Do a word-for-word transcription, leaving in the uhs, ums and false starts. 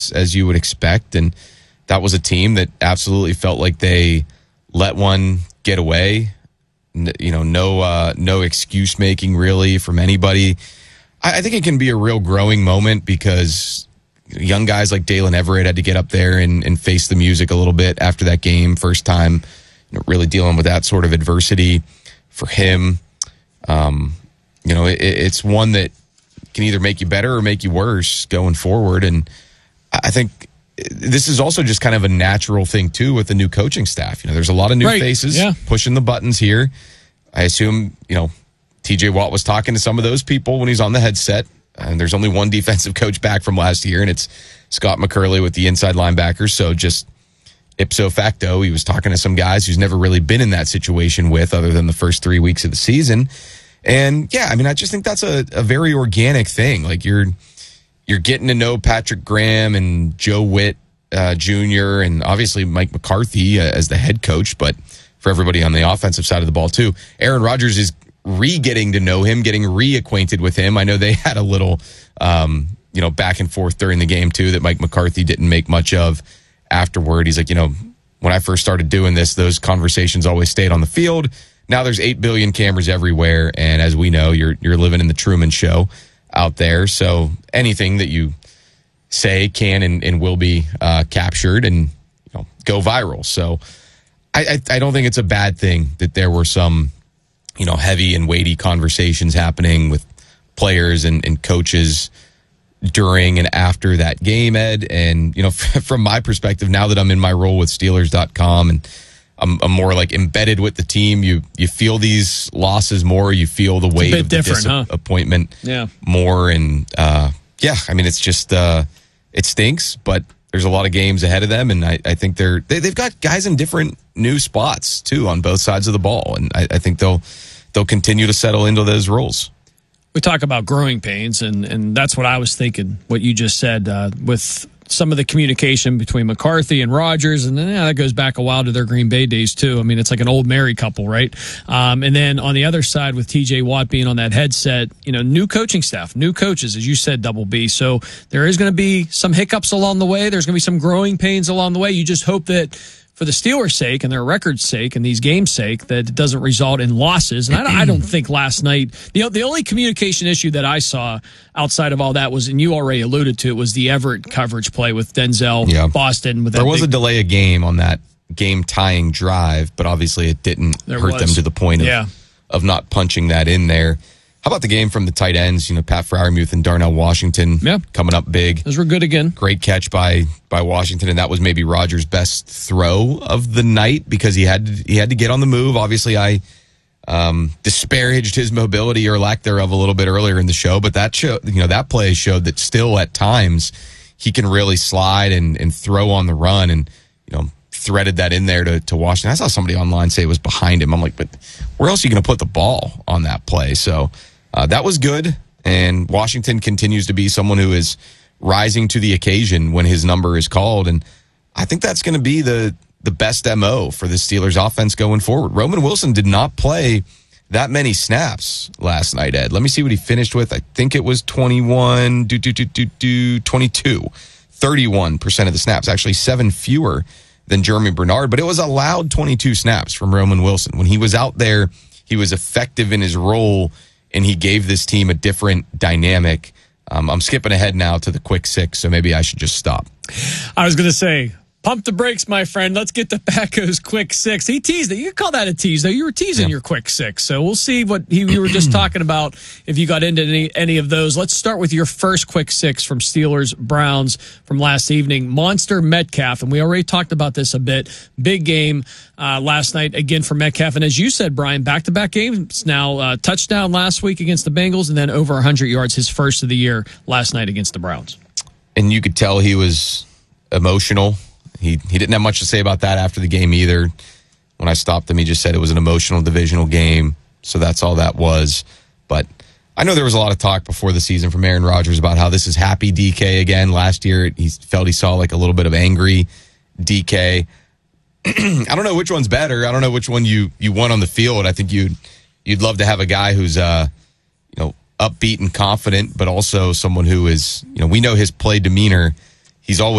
as you would expect. And that was a team that absolutely felt like they let one get away. You know, no uh, no excuse making really from anybody. I, I think it can be a real growing moment because young guys like Dalen Everett had to get up there and, and face the music a little bit after that game. First time, you know, really dealing with that sort of adversity for him. Um, you know, it, it's one that can either make you better or make you worse going forward. And I think this is also just kind of a natural thing, too, with the new coaching staff. You know, there's a lot of new right. faces yeah. pushing the buttons here. I assume, you know, T J Watt was talking to some of those people when he's on the headset. And there's only one defensive coach back from last year, and it's Scott McCurley with the inside linebackers. So just ipso facto, he was talking to some guys who's never really been in that situation with other than the first three weeks of the season. And, yeah, I mean, I just think that's a, a very organic thing. Like, you're you're getting to know Patrick Graham and Joe Witt uh, Junior and obviously Mike McCarthy uh, as the head coach, but for everybody on the offensive side of the ball, too. Aaron Rodgers is re-getting to know him, getting reacquainted with him. I know they had a little, um, you know, back and forth during the game, too, that Mike McCarthy didn't make much of afterward. He's like, you know, when I first started doing this, those conversations always stayed on the field. Now there's eight billion cameras everywhere, and as we know, you're you're living in the Truman Show out there. So anything that you say can and, and will be uh, captured and, you know, go viral. So I, I I don't think it's a bad thing that there were some, you know, heavy and weighty conversations happening with players and, and coaches during and after that game, Ed. And, you know, from my perspective, now that I'm in my role with Steelers dot com and I'm, I'm more like embedded with the team, you you feel these losses more, you feel the weight of the disappointment huh? yeah. more. And, uh, yeah, I mean, it's just, uh, it stinks, but there's a lot of games ahead of them. And I, I think they're, they, they've got guys in different new spots, too, on both sides of the ball. And I, I think they'll they'll continue to settle into those roles. We talk about growing pains, and, and that's what I was thinking, what you just said, uh, with some of the communication between McCarthy and Rodgers, and yeah, that goes back a while to their Green Bay days, too. I mean, it's like an old married couple, right? Um, and then on the other side, with T J Watt being on that headset, you know, new coaching staff, new coaches, as you said, Double B. So there is going to be some hiccups along the way. There's going to be some growing pains along the way. You just hope that for the Steelers' sake and their record's sake and these games' sake, that it doesn't result in losses. And I, I don't think last night, the, the only communication issue that I saw outside of all that was, and you already alluded to it, was the Everett coverage play with Denzel yeah. Boston. With that there was big, a delay of game on that game-tying drive, but obviously it didn't hurt was. them to the point of, yeah. of not punching that in there. How about the game from the tight ends? You know, Pat Freiermuth and Darnell Washington yeah. coming up big. Those were good again. Great catch by by Washington, and that was maybe Rodgers' best throw of the night because he had to, he had to get on the move. Obviously, I um, disparaged his mobility or lack thereof a little bit earlier in the show, but that show, you know, that play showed that still at times he can really slide and, and throw on the run, and you know, threaded that in there to, to Washington. I saw somebody online say it was behind him. I'm like, but where else are you going to put the ball on that play? So. Uh, that was good, and Washington continues to be someone who is rising to the occasion when his number is called, and I think that's going to be the, the best M O for the Steelers offense going forward. Roman Wilson did not play that many snaps last night, Ed. Let me see what he finished with. I think it was twenty-one, do, do, do, do, do, twenty-two, thirty-one percent of the snaps, actually seven fewer than Jeremy Bernard, but it was allowed twenty-two snaps from Roman Wilson. When he was out there, he was effective in his role, and he gave this team a different dynamic. Um, I'm skipping ahead now to the quick six, so maybe I should just stop. I was going to say, pump the brakes, my friend. Let's get to Paco's quick six. He teased it. You could call that a tease, though. You were teasing yeah. your quick six. So we'll see what he, you were just talking about if you got into any, any of those. Let's start with your first quick six from Steelers Browns from last evening. Monster Metcalf, and we already talked about this a bit. Big game uh, last night again for Metcalf. And as you said, Brian, back-to-back games now. Uh, touchdown last week against the Bengals, and then over one hundred yards, his first of the year last night against the Browns. And you could tell he was emotional. He he didn't have much to say about that after the game either. When I stopped him, he just said it was an emotional divisional game, so that's all that was. But I know there was a lot of talk before the season from Aaron Rodgers about how this is happy D K again. Last year, he felt he saw like a little bit of angry D K. I don't know which one's better. I don't know which one you, you want on the field. I think you'd you'd love to have a guy who's uh you know upbeat and confident, but also someone who is, you know, we know his play demeanor he's always